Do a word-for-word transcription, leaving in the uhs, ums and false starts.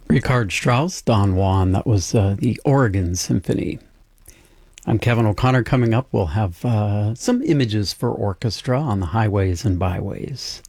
Richard Strauss, Don Juan. That was uh, the Oregon Symphony. I'm Kevin O'Connor. Coming up, we'll have uh, some images for orchestra on the highways and byways.